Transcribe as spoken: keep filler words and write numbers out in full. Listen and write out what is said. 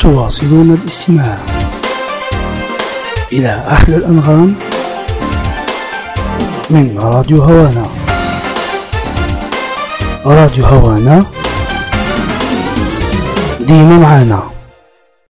تواصلون الاستماع إلى أحلى الأنغام من راديو هوانا. راديو هوانا ديما معانا.